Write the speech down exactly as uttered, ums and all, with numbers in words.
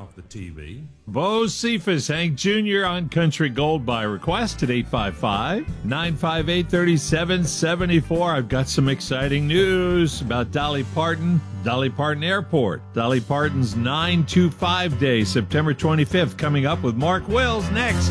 off the T V. Bo Cephas, Hank Junior on Country Gold by request at eight five five, nine five eight, three seven seven four. I've got some exciting news about Dolly Parton, Dolly Parton Airport, Dolly Parton's nine two five Day, September twenty-fifth, coming up with Mark Wills next.